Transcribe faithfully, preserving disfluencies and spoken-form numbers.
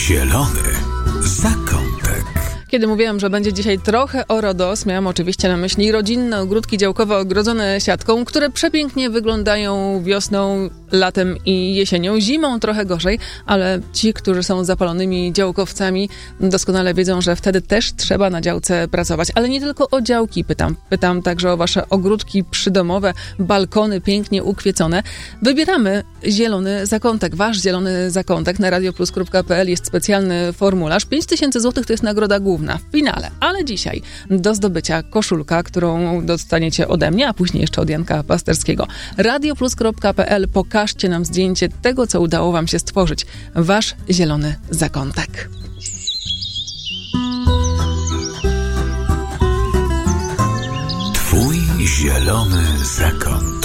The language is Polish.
Zielony zakątek. Kiedy mówiłam, że będzie dzisiaj trochę o RODOS, miałam oczywiście na myśli rodzinne ogródki działkowe ogrodzone siatką, które przepięknie wyglądają wiosną, latem i jesienią. Zimą trochę gorzej, ale ci, którzy są zapalonymi działkowcami, doskonale wiedzą, że wtedy też trzeba na działce pracować. Ale nie tylko o działki pytam. Pytam także o wasze ogródki przydomowe, balkony pięknie ukwiecone. Wybieramy zielony zakątek. Wasz zielony zakątek. Na radioplus kropka p l jest specjalny formularz. pięć tysięcy złotych to jest nagroda główna w finale. Ale dzisiaj do zdobycia koszulka, którą dostaniecie ode mnie, a później jeszcze od Janka Pasterskiego. radioplus kropka p l. Pokażcie nam zdjęcie tego, co udało wam się stworzyć. Wasz zielony zakątek. Twój zielony zakątek.